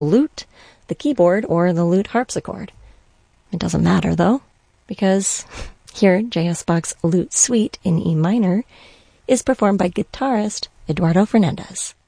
lute, the keyboard, or the lute harpsichord. It doesn't matter, though, because here J.S. Bach's Lute Suite in E minor is performed by guitarist Eduardo Fernandez.